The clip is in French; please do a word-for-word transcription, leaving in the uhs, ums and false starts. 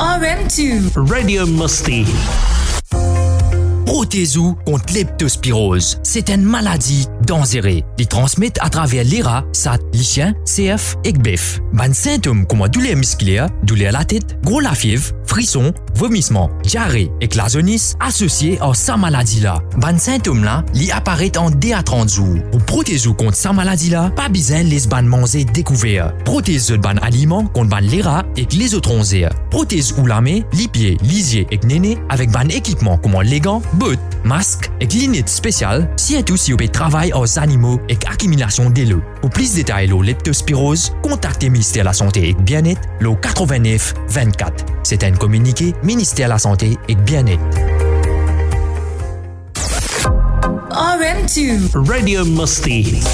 R M deux. Radio Musti. Protez-vous contre leptospirose. C'est une maladie dangereuse. Ils transmettent à travers les rats, sat, les chiens, C F et B F. Ban symptômes comme douleur musculaire, douleur à la tête, gros la fièvre, frisson, vomissement, diarrhée et clasonis associés à sa maladie-là. Ban symptômes là, li apparaît en dès à trente jours. Pour protéger contre sa maladie-là, pas besoin les ban manger découvert. Protège ban aliments contre ban les rats et les autres onzères. Protège ou la main, les pieds, les yeux et néné avec ban équipement comme les gants, bottes, masques et lunettes spéciales, surtout si vous travaillez aux animaux et accumulation d'eau. Pour plus de détails sur leptospirose, contactez le ministère de la Santé et Bien-être le quatre-vingt-neuf vingt-quatre. C'est un communiqué ministère de la Santé et Bien-être. R M deux. Radio Musti.